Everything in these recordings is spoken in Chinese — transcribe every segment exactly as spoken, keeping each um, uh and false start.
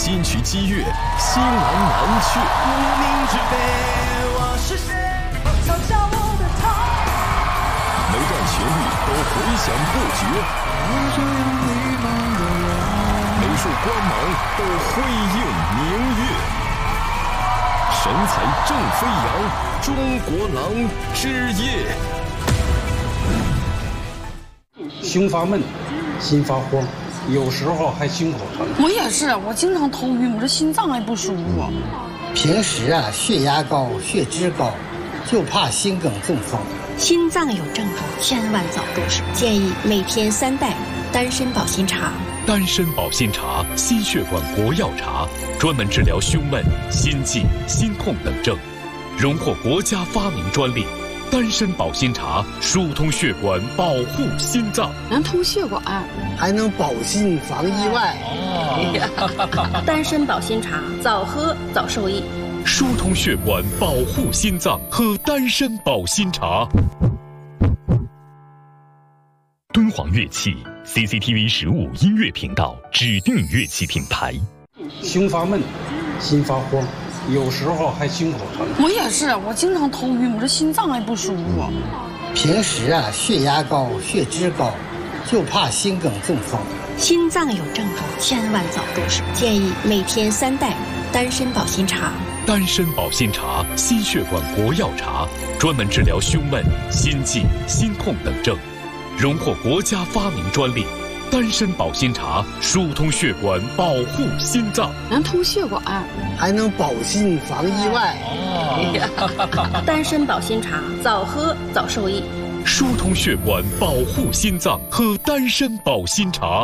新曲激越，西南南阙。 无名之辈，我是谁？嘲笑我的他。 每段旋律都回响不绝， 这样迷茫的人， 美术光芒都辉映明月，神采正飞扬，中国狼之夜。 胸发闷，心发慌，有时候还心口疼。 我也是，我经常头晕，我这心脏还不舒服。 平时啊，血压高、血脂高，就怕心梗中风。 心脏有症状，千万早重视。建议每天三袋丹参保心茶。 丹参保心茶，心血管国药茶，专门治疗胸闷、心悸、心痛等症，荣获国家发明专利。丹参保心茶疏通血管，保护心脏， 能通血管， 还能保心防意外。 哦、丹参保心茶，早喝早受益。 疏通血管，保护心脏，喝丹参保心茶。敦煌乐器 C C T V 十五音乐频道指定乐器品牌。 胸发闷，心发慌，有时候还心口疼。 我也是，我经常头晕，我这心脏还不舒服。 平时啊，血压高、血脂高，就怕心梗中风。 心脏有症状，千万早重视。建议每天三袋丹参保心茶。 丹参保心茶，心血管国药茶，专门治疗胸闷、心悸、心痛等症，荣获国家发明专利。丹参保心茶疏通血管，保护心脏， 能通血管， 还能保心防意外。 哦、丹参保心茶，早喝早受益。 疏通血管，保护心脏，喝丹参保心茶。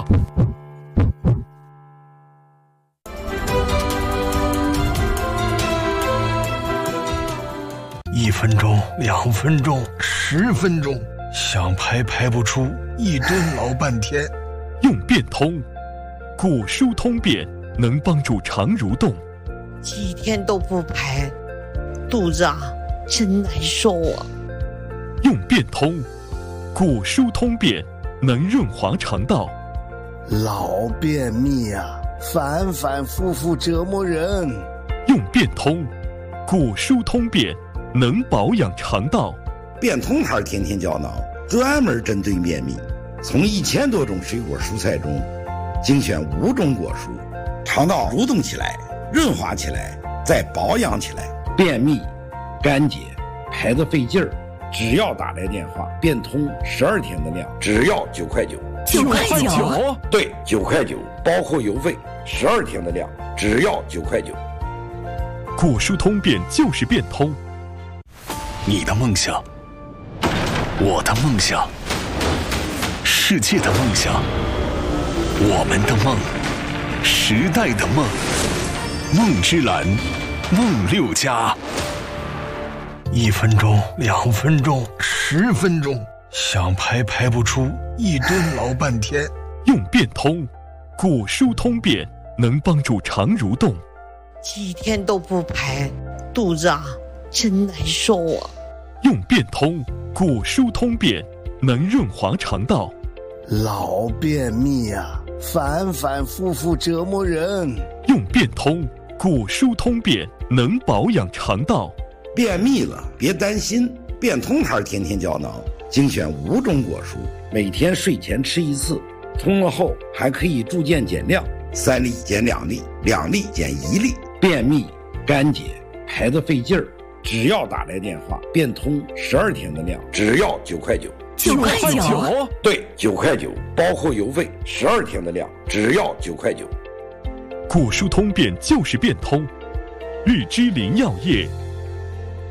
一分钟，两分钟，十分钟，想排排不出，一蹲老半天。 用变通，骨疏通便能帮助肠蠕动。 几天都不排，肚子啊真难受啊。 用变通，骨疏通便能润滑肠道。 老便秘啊，反反复复折磨人。 用变通，骨疏通便能保养肠道。 变通牌天天胶囊专门针对便秘，从一千多种水果蔬菜中精选五种果蔬，肠道蠕动起来，润滑起来，再保养起来。便秘、干结、排得费劲儿，只要打来电话，变通十二天的量，只要九块九。 九块九？ 对，九块九，包括邮费，十二天的量，只要九块九。 骨疏通便就是变通。 你的梦想，我的梦想，世界的梦想，我们的梦，时代的梦，梦之蓝，梦六家。一分钟，两分钟，十分钟，想排排不出，一蹲老半天。 用变通，骨疏通便能帮助肠蠕动。 几天都不排，肚子啊真难受啊。 用变通，骨疏通便能润滑肠道。 老便秘啊，反反复复折磨人。 用变通，骨疏通便能保养肠道。 便秘了别担心，变通牌天天胶囊精选五种果蔬，每天睡前吃一次，通了后还可以逐渐减量，三粒减两粒，两粒减一粒。便秘、干结、排得费劲儿，只要打来电话，变通十二天的量，只要九块九。 九块九？ 对，九块九，包括邮费，十二天的量，只要九块九。 骨疏通便就是变通。日之林药业